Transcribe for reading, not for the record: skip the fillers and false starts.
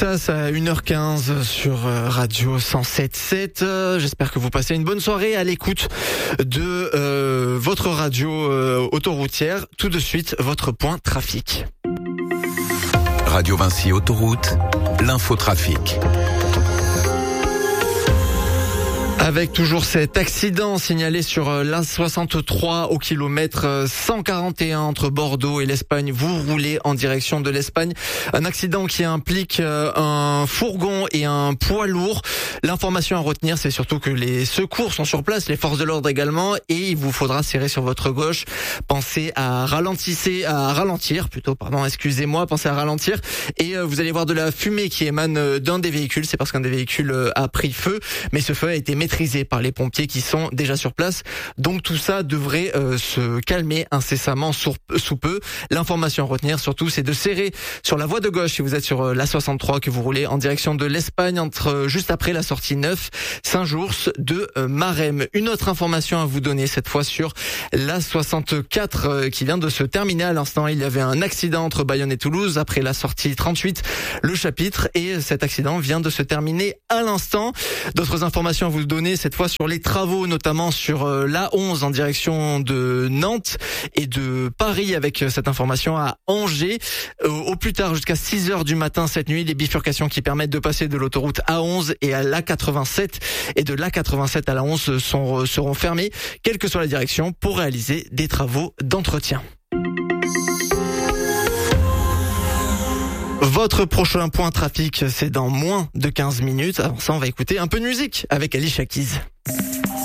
Texas à 1h15 sur Radio 107.7. J'espère que vous passez une bonne soirée à l'écoute de votre radio autoroutière. Tout de suite, votre point trafic. Radio Vinci Autoroute, l'infotrafic. Avec toujours cet accident signalé sur l'A63 au kilomètre 141 entre Bordeaux et l'Espagne. Vous roulez en direction de l'Espagne. Un accident qui implique un fourgon et un poids lourd. L'information à retenir, c'est surtout que les secours sont sur place, les forces de l'ordre également, et il vous faudra serrer sur votre gauche. Pensez à ralentir, pensez à ralentir. Et vous allez voir de la fumée qui émane d'un des véhicules. C'est parce qu'un des véhicules a pris feu, mais ce feu a été maîtrisé par les pompiers qui sont déjà sur place. Donc tout ça devrait se calmer incessamment sous peu. L'information à retenir surtout, c'est de serrer sur la voie de gauche si vous êtes sur l'A63, que vous roulez en direction de l'Espagne, juste après la sortie 9 Saint-Jours de Marem. Une autre information à vous donner, cette fois sur l'A64 qui vient de se terminer à l'instant. Il y avait un accident entre Bayonne et Toulouse après la sortie 38, le chapitre, et cet accident vient de se terminer à l'instant. D'autres informations à vous donner, cette fois sur les travaux, notamment sur l'A11 en direction de Nantes et de Paris, avec cette information à Angers. Au plus tard, jusqu'à 6h du matin cette nuit, les bifurcations qui permettent de passer de l'autoroute A11 et à l'A87 et de l'A87 à l'A11 seront fermées, quelle que soit la direction, pour réaliser des travaux d'entretien. Votre prochain point trafic, c'est dans moins de 15 minutes. Avant ça, on va écouter un peu de musique avec Alicia Keys.